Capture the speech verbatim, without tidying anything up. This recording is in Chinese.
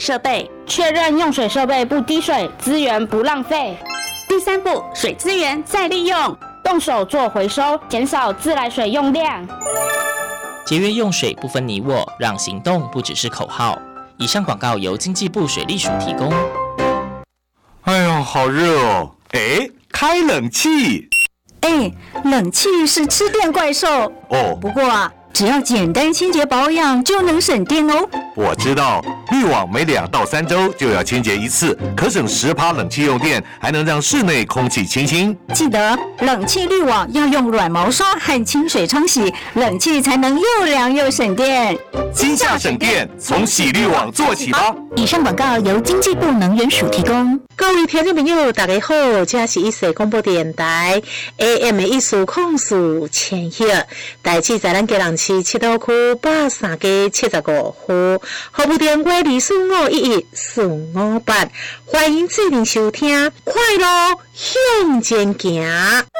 设备，确认用水设备不滴水，资源不浪费。 第三步，水资源再利用， 动手做回收，减少自来水用量。 节约用水不分你我，让行动不只是口号。以上广告由经济部水利署提供。 哎呦，好热哦！哎，开冷气。 哎，冷气是吃电怪兽哦。 不过啊，只要简单清洁保养就能省电哦。 我知道，滤网每两到三周就要清洁一次，可省十趴冷气用电，还能让室内空气清新。 记得冷气滤网要用软毛刷和清水冲洗，冷气才能又凉又省电。 今夏省电，从洗滤网做起吧。 以上广告由经济部能源署提供。 各位听众朋友，大家好，这是一世广播电台 A M 的艺术控诉千叶，台址在咱基隆市七斗区八三街七十五户，服务电话二四五一一四五八，欢迎指定收听，快乐向前行。